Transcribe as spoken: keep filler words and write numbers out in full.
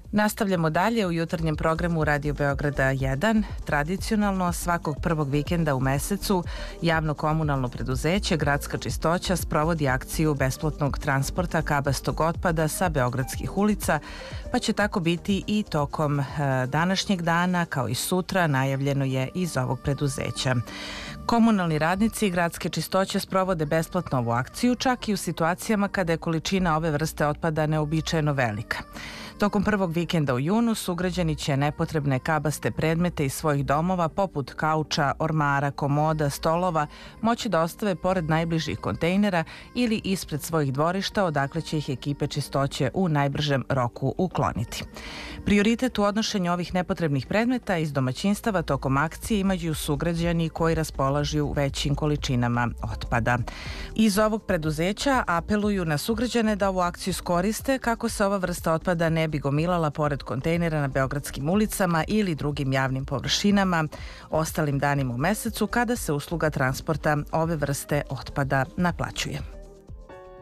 Nastavljamo dalje u jutarnjem programu Radio Beograda jedan. Tradicionalno, svakog prvog vikenda u mesecu, javno komunalno preduzeće Gradska čistoća sprovodi akciju besplatnog transporta kabastog otpada sa beogradskih ulica, pa će tako biti i tokom e, današnjeg dana, kao i sutra, najavljeno je iz ovog preduzeća. Komunalni radnici Gradske čistoće sprovode besplatno ovu akciju, čak i u situacijama kada je količina ove vrste otpada neobičajeno velika. Tokom prvog vikenda u junu sugrađani će nepotrebne kabaste predmete iz svojih domova, poput kauča, ormara, komoda, stolova, moći da ostave pored najbližih kontejnera ili ispred svojih dvorišta, odakle će ih ekipe čistoće u najbržem roku ukloniti. Prioritet u odnošenju ovih nepotrebnih predmeta iz domaćinstava tokom akcije imaju sugrađani koji raspolažu većim količinama otpada. Iz ovog preduzeća apeluju na sugrađane da ovu akciju iskoriste kako se ova vrsta otpada ne bi gomilala pored kontejnera na beogradskim ulicama ili drugim javnim površinama ostalim danima u mesecu kada se usluga transporta ove vrste otpada naplaćuje.